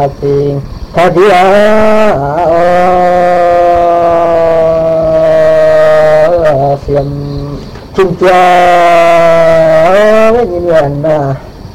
Tình ta dia xiêm chim tia với nhìn nhận